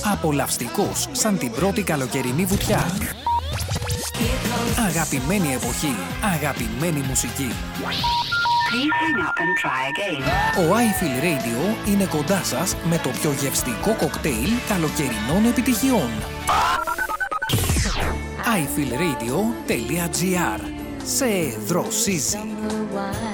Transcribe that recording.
Απολαυστικός σαν την πρώτη καλοκαιρινή βουτιά. Αγαπημένη εποχή, αγαπημένη μουσική. Ο iFeel Radio είναι κοντά σας με το πιο γευστικό κοκτέιλ καλοκαιρινών επιτυχιών. iFeelRadio.gr. Σε δροσίζει.